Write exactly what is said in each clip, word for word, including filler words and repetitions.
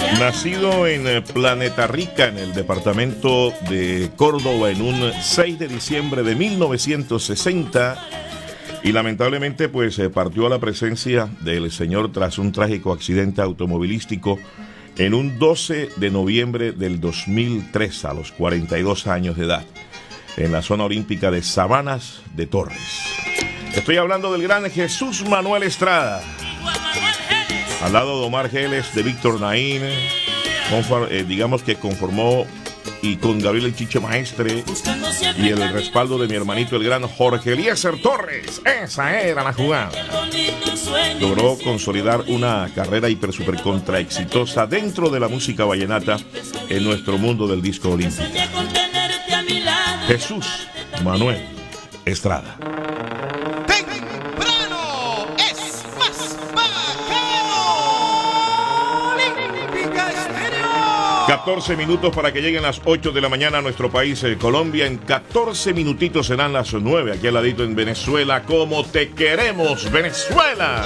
Nacido en Planeta Rica, en el departamento de Córdoba, en un seis de diciembre de mil novecientos sesenta, y lamentablemente pues partió a la presencia del Señor tras un trágico accidente automovilístico en un doce de noviembre del dos mil tres, a los cuarenta y dos años de edad, en la zona olímpica de Sabanas de Torres. Estoy hablando del gran Jesús Manuel Estrada, al lado de Omar Geles, de Víctor Naín, conform, eh, digamos que conformó, y con Gabriel El Chiche Maestre, y el respaldo de mi hermanito el gran Jorge Eliezer Torres. Esa era la jugada. Logró consolidar una carrera hiper super contra exitosa dentro de la música vallenata en nuestro mundo del disco olímpico. Jesús Manuel Estrada. catorce minutos para que lleguen las ocho de la mañana a nuestro país, eh, Colombia. En catorce minutitos serán las nueve aquí al ladito en Venezuela. ¡Cómo te queremos, Venezuela!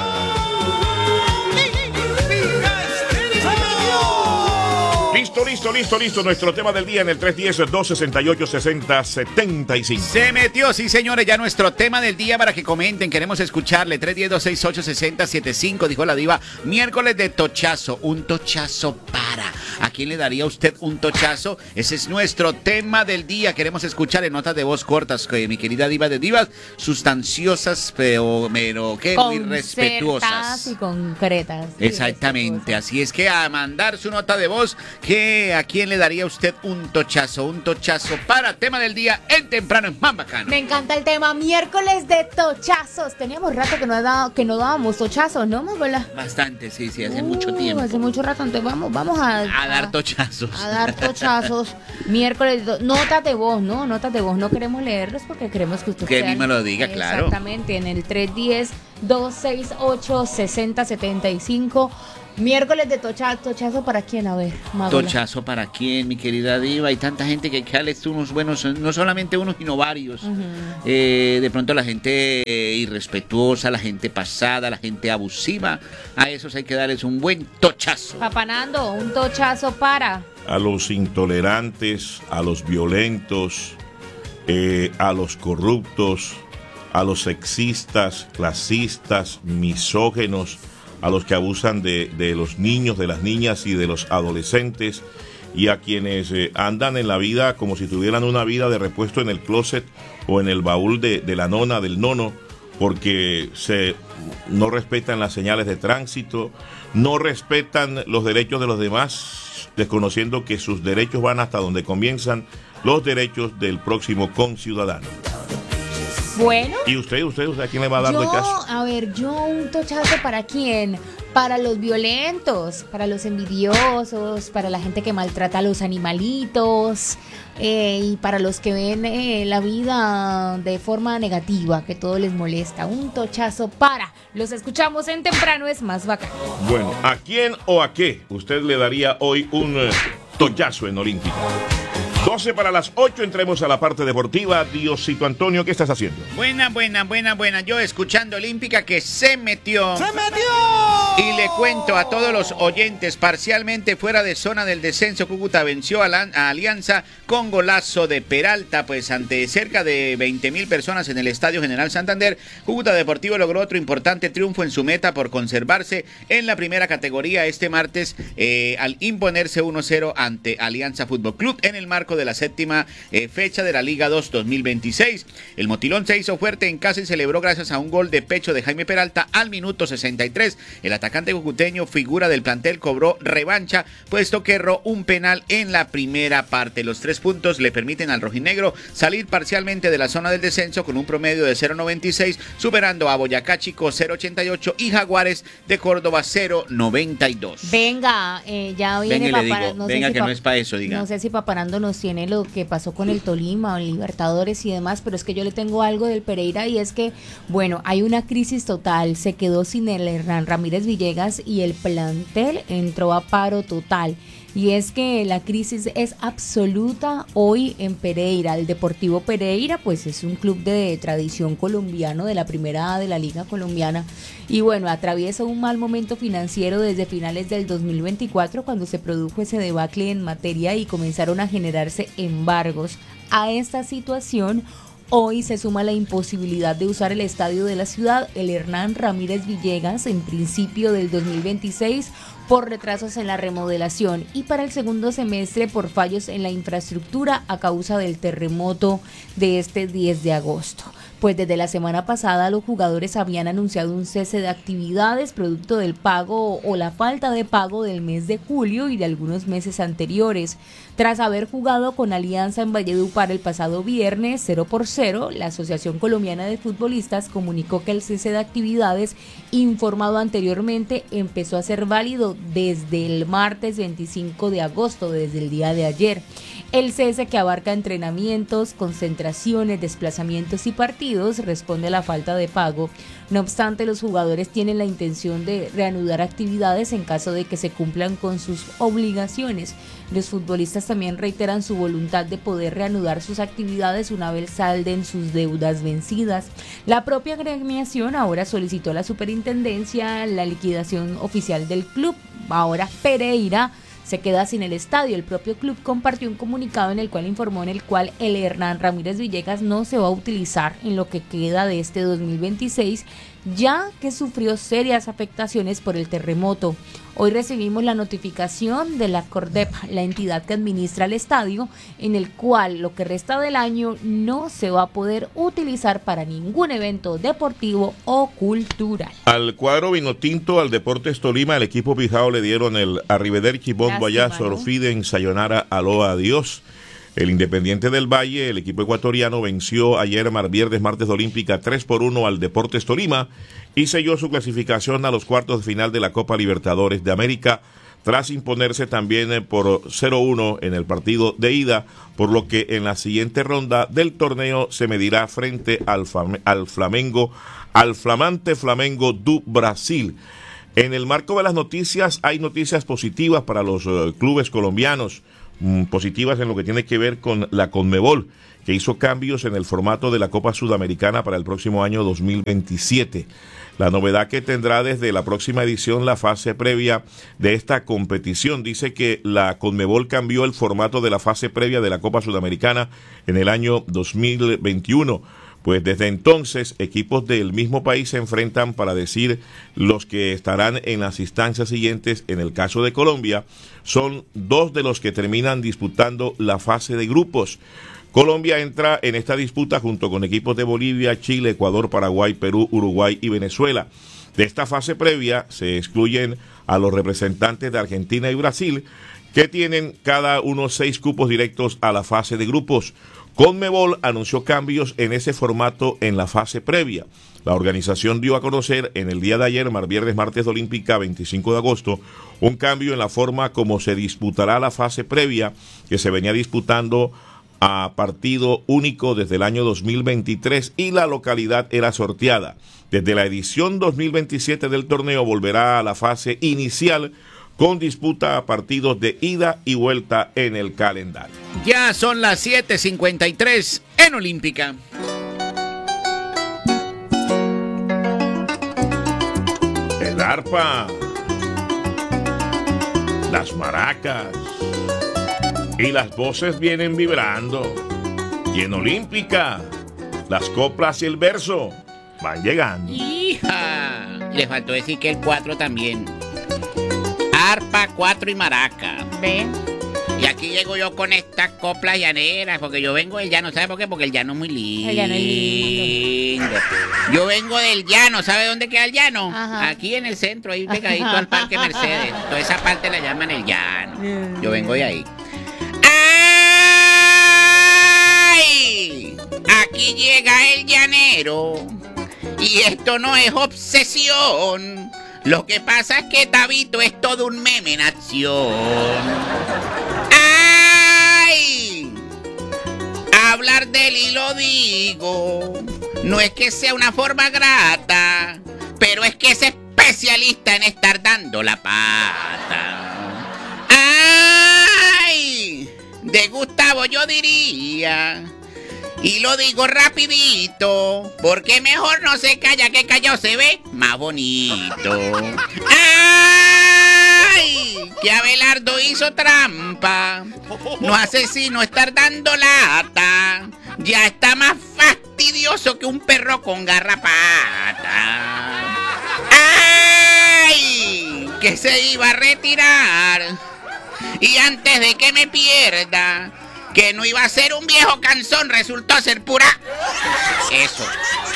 Listo, listo, listo, listo. Nuestro tema del día en el tres uno cero, dos seis ocho, seis cero siete cinco. Se metió, sí, señores, ya nuestro tema del día para que comenten. Queremos escucharle. tres uno cero, dos seis ocho, seis cero siete cinco, dijo la diva. Miércoles de tochazo. Un tochazo para. ¿A quién le daría usted un tochazo? Ese es nuestro tema del día. Queremos escuchar en notas de voz cortas, que mi querida diva de divas, sustanciosas, pero, pero ¿qué? Muy respetuosas. Y concretas. Exactamente, así es que a mandar su nota de voz, que a quién le daría usted un tochazo, un tochazo para tema del día en Temprano en Más Bacano. Me encanta el tema, miércoles de tochazos. Teníamos rato que no, da, que no dábamos tochazos, ¿no, Magola? Bastante, sí, sí, hace uh, mucho tiempo. Hace mucho rato, entonces vamos, vamos a... A dar tochazos. A dar tochazos. Miércoles, do, notas de voz, ¿no? Notas de voz. No queremos leerlos porque queremos que usted... Que sea, a mí me lo diga, claro. Exactamente, en el tres uno cero, dos seis ocho, seis cero siete cinco. Miércoles de tocha, tochazo para quién, a ver, Magola. Tochazo para quién, mi querida diva. Hay tanta gente que hay unos buenos, no solamente unos, sino varios. Uh-huh. eh, de pronto la gente eh, irrespetuosa, la gente pasada, la gente abusiva. A esos hay que darles un buen tochazo. Papanando, un tochazo para... A los intolerantes, a los violentos, eh, a los corruptos, a los sexistas, clasistas, misógenos, a los que abusan de, de los niños, de las niñas y de los adolescentes, y a quienes eh, andan en la vida como si tuvieran una vida de repuesto en el closet o en el baúl de, de la nona, del nono, porque se, no respetan las señales de tránsito, no respetan los derechos de los demás, desconociendo que sus derechos van hasta donde comienzan los derechos del próximo conciudadano. Bueno. ¿Y usted, usted, usted a quién le va a dar yo, de caso? A ver, yo un tochazo para quién, para los violentos, para los envidiosos, para la gente que maltrata a los animalitos, eh, y para los que ven eh, la vida de forma negativa, que todo les molesta. Un tochazo para. Los escuchamos en Temprano es Más Bacano. Bueno, ¿a quién o a qué usted le daría hoy un uh, tochazo en Olímpica? doce para las ocho, entremos a la parte deportiva. Diosito Antonio, ¿qué estás haciendo? Buena, buena, buena, buena. Yo escuchando Olímpica que se metió. ¡Se metió! Y le cuento a todos los oyentes, parcialmente fuera de zona del descenso, Cúcuta venció a, la, a Alianza con golazo de Peralta, pues ante cerca de veinte mil personas en el Estadio General Santander. Cúcuta Deportivo logró otro importante triunfo en su meta por conservarse en la primera categoría este martes eh, al imponerse uno cero ante Alianza Fútbol Club en el marco de la séptima eh, fecha de la Liga dos dos mil veintiséis. El Motilón se hizo fuerte en casa y celebró gracias a un gol de pecho de Jaime Peralta al minuto sesenta y tres. El atacante cucuteño, figura del plantel, cobró revancha, puesto que erró un penal en la primera parte. Los tres puntos le permiten al rojinegro salir parcialmente de la zona del descenso con un promedio de cero noventa y seis, superando a Boyacá Chico cero ochenta y ocho y Jaguares de Córdoba cero noventa y dos. Venga, eh, ya viene venga, papá, le digo, no venga sé que si no es para eso, diga. No sé si Paparando nos tiene lo que pasó con el Tolima o el Libertadores y demás, pero es que yo le tengo algo del Pereira, y es que, bueno, hay una crisis total. Se quedó sin el Hernán Ramírez Villegas y el plantel entró a paro total. y es que la crisis es absoluta hoy en Pereira. El Deportivo Pereira pues es un club de tradición colombiano, de la primera A de la Liga Colombiana, y bueno, atraviesa un mal momento financiero desde finales del dos mil veinticuatro, cuando se produjo ese debacle en materia y comenzaron a generarse embargos. A esta situación hoy se suma la imposibilidad de usar el estadio de la ciudad, el Hernán Ramírez Villegas, en principio del dos mil veintiséis, por retrasos en la remodelación, y para el segundo semestre por fallos en la infraestructura a causa del terremoto de este diez de agosto. Pues desde la semana pasada los jugadores habían anunciado un cese de actividades producto del pago o la falta de pago del mes de julio y de algunos meses anteriores. Tras haber jugado con Alianza en Valledupar el pasado viernes cero por cero, la Asociación Colombiana de Futbolistas comunicó que el cese de actividades informado anteriormente empezó a ser válido desde el martes veinticinco de agosto, desde el día de ayer. El cese, que abarca entrenamientos, concentraciones, desplazamientos y partidos, responde a la falta de pago. No obstante, los jugadores tienen la intención de reanudar actividades en caso de que se cumplan con sus obligaciones. Los futbolistas también reiteran su voluntad de poder reanudar sus actividades una vez salden sus deudas vencidas. La propia agremiación ahora solicitó a la superintendencia la liquidación oficial del club. Ahora Pereira se queda sin el estadio. El propio club compartió un comunicado en el cual informó en el cual el Hernán Ramírez Villegas no se va a utilizar en lo que queda de este dos mil veintiséis, ya que sufrió serias afectaciones por el terremoto. Hoy recibimos la notificación de la CORDEP, la entidad que administra el estadio, en el cual lo que resta del año no se va a poder utilizar para ningún evento deportivo o cultural. Al cuadro vinotinto, al Deportes Tolima, el equipo Pijao le dieron el arrivederci, bon voyage, orfiden, sayonara, aloha, adiós. El Independiente del Valle, el equipo ecuatoriano, venció ayer, mar, viernes, martes de Olímpica tres por uno al Deportes Tolima y selló su clasificación a los cuartos de final de la Copa Libertadores de América, tras imponerse también por cero uno en el partido de ida, por lo que en la siguiente ronda del torneo se medirá frente al, al Flamengo, al flamante Flamengo do Brasil. En el marco de las noticias, hay noticias positivas para los uh, clubes colombianos, mm, positivas en lo que tiene que ver con la Conmebol, que hizo cambios en el formato de la Copa Sudamericana para el próximo año dos mil veintisiete. La novedad que tendrá desde la próxima edición la fase previa de esta competición. Dice que la Conmebol cambió el formato de la fase previa de la Copa Sudamericana en el año dos mil veintiuno. Pues desde entonces equipos del mismo país se enfrentan para decir los que estarán en las instancias siguientes. En el caso de Colombia, son dos de los que terminan disputando la fase de grupos. Colombia entra en esta disputa junto con equipos de Bolivia, Chile, Ecuador, Paraguay, Perú, Uruguay y Venezuela. De esta fase previa se excluyen a los representantes de Argentina y Brasil, que tienen cada uno seis cupos directos a la fase de grupos. Conmebol anunció cambios en ese formato en la fase previa. La organización dio a conocer en el día de ayer, mar, viernes, martes de Olímpica, veinticinco de agosto, un cambio en la forma como se disputará la fase previa, que se venía disputando a partido único desde el año dos mil veintitrés y la localidad era sorteada. Desde la edición dos mil veintisiete del torneo volverá a la fase inicial con disputa a partidos de ida y vuelta en el calendario. Ya son las siete cincuenta y tres en Olímpica. El arpa, las maracas y las voces vienen vibrando. Y en Olímpica, las coplas y el verso van llegando. ¡Hija! Le faltó decir que el cuatro también. Arpa, cuatro y maraca. ¿Ve? Y aquí llego yo con estas coplas llaneras, porque yo vengo del llano, ¿sabe por qué? Porque el llano es muy lindo. El llano es lindo. Yo vengo del llano, ¿sabe dónde queda el llano? Ajá. Aquí en el centro, ahí pegadito al Parque Mercedes. Toda esa parte la llaman el llano. Yo vengo de ahí. ¡Ay! Aquí llega el llanero. Y esto no es obsesión. Lo que pasa es que Tabito es todo un meme en acción. ¡Ay! Hablar de él y lo digo. No es que sea una forma grata, pero es que es especialista en estar dando la pata. ¡Ay! bravo, yo diría. Y lo digo rapidito, porque mejor no se calla, que callado se ve más bonito. ¡Ay! Que Abelardo hizo trampa. No hace sino estar dando lata. Ya está más fastidioso que un perro con garrapata. ¡Ay! Que se iba a retirar. Y antes de que me pierda, que no iba a ser un viejo canzón, resultó ser pura... Eso.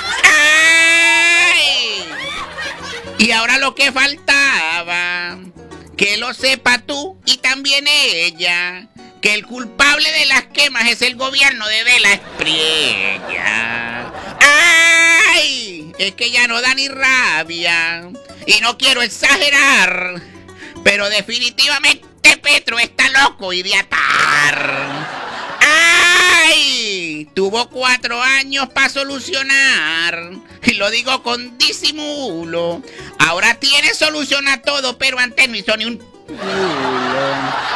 ¡Ay! Y ahora lo que faltaba, que lo sepa tú y también ella, que el culpable de las quemas es el gobierno de De la Espriella. ¡Ay! Es que ya no da ni rabia. Y no quiero exagerar, pero definitivamente Petro está loco y de atar. ¡Ay! Tuvo cuatro años para solucionar. Y lo digo con disimulo. Ahora tiene solución a todo, pero antes no hizo ni un culo.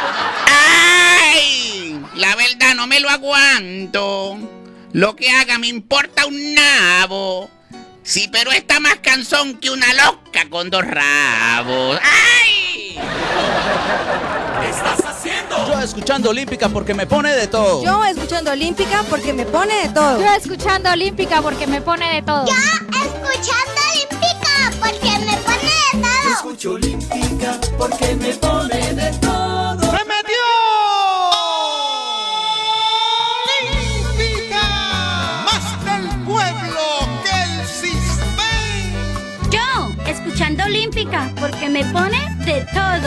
¡Ay! La verdad no me lo aguanto. Lo que haga me importa un nabo. Sí, pero está más cansón que una loca con dos rabos. ¡Ay! ¿Qué estás haciendo? Yo escuchando Olímpica porque me pone de todo. Yo escuchando Olímpica porque me pone de todo. Yo escuchando Olímpica porque me pone de todo. Yo escuchando Olímpica porque me pone de todo. Yo escucho Olímpica porque me pone de todo. ¡Se metió! ¡Olímpica! Más del pueblo que el Cisbe. Yo escuchando Olímpica porque me pone de todo.